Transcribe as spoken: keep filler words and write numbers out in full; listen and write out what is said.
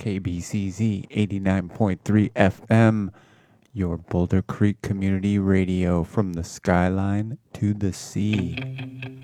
K B C Z eighty-nine point three F M, your Boulder Creek Community Radio from the skyline to the sea.